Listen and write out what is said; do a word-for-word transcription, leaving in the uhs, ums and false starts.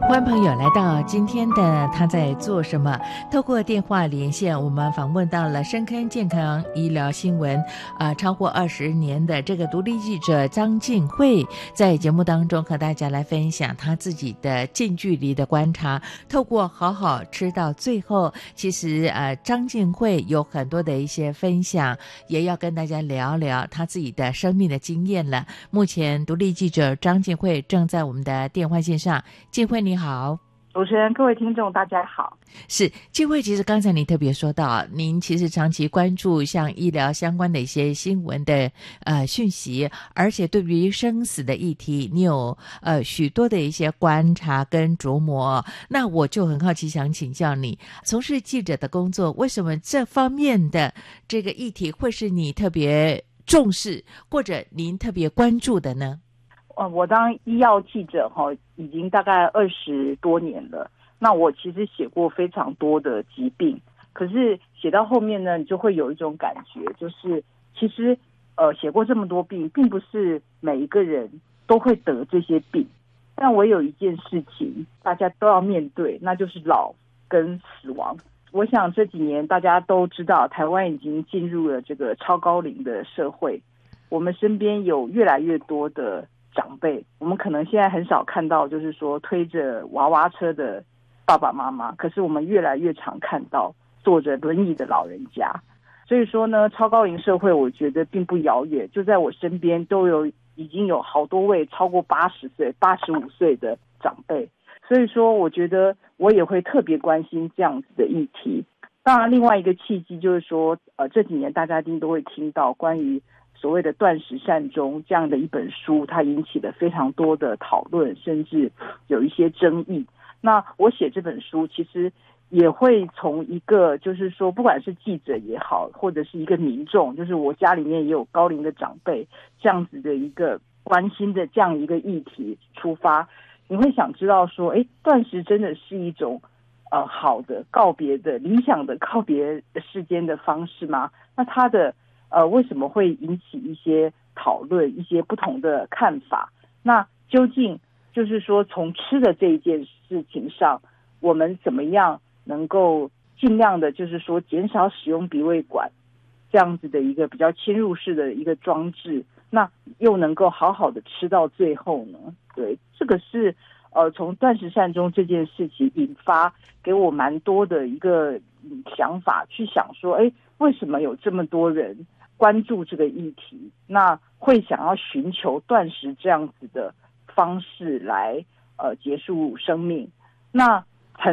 欢迎朋友来到今天的他在做什么，透过电话连线，我们访问到了深坑健康医疗新闻呃，超过二十年的这个独立记者张静慧，在节目当中和大家来分享他自己的近距离的观察，透过好好吃到最后，其实呃张静慧有很多的一些分享，也要跟大家聊聊他自己的生命的经验了。目前独立记者张静慧正在我们的电话线上，静慧你好。 主持人，各位听众大家好。 是静慧，其实刚才你特别说到您其实长期关注像医疗相关的一些新闻的呃讯息，而且对于生死的议题你有呃许多的一些观察跟琢磨。那我就很好奇想请教你，从事记者的工作，为什么这方面的这个议题会是你特别重视或者您特别关注的呢？ 呃，我当医药记者哈，已经大概二十多年了。那我其实写过非常多的疾病，可是写到后面呢，你就会有一种感觉，就是其实呃写过这么多病，并不是每一个人都会得这些病。但我有一件事情大家都要面对，那就是老跟死亡。我想这几年大家都知道，台湾已经进入了这个超高龄的社会，我们身边有越来越多的长辈，我们可能现在很少看到就是说推着娃娃车的爸爸妈妈，可是我们越来越常看到坐着轮椅的老人家。所以说呢，超高龄社会我觉得并不遥远，就在我身边都有已经有好多位超过八十岁、八十五岁的长辈。所以说我觉得我也会特别关心这样子的议题。当然另外一个契机就是说呃，这几年大家一定都会听到关于所谓的断食善终这样的一本书，它引起了非常多的讨论，甚至有一些争议。那我写这本书其实也会从一个就是说不管是记者也好，或者是一个民众，就是我家里面也有高龄的长辈，这样子的一个关心的这样一个议题出发，你会想知道说，诶，断食真的是一种呃好的告别的理想的告别世间的方式吗？那它的呃，为什么会引起一些讨论，一些不同的看法？那究竟就是说，从吃的这一件事情上，我们怎么样能够尽量的，就是说减少使用鼻胃管这样子的一个比较侵入式的一个装置，那又能够好好的吃到最后呢？对，这个是呃，从断食善终这件事情引发给我蛮多的一个、嗯、想法，去想说，哎，为什么有这么多人关注这个议题，那会想要寻求断食这样子的方式来呃结束生命。那